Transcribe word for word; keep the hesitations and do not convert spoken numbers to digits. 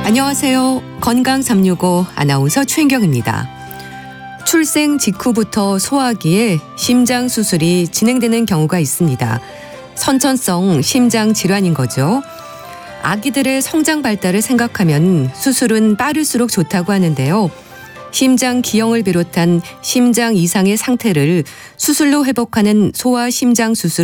안녕하세요. 건강 삼육오 아나운서 최인경입니다. 출생 직후부터 소아기에 심장 수술이 진행되는 경우가 있습니다. 선천성 심장 질환인 거죠. 아기들의 성장 발달을 생각하면 수술은 빠를수록 좋다고 하는데요. 심장 기형을 비롯한 심장 이상의 상태를 수술로 회복하는 소아 심장 수술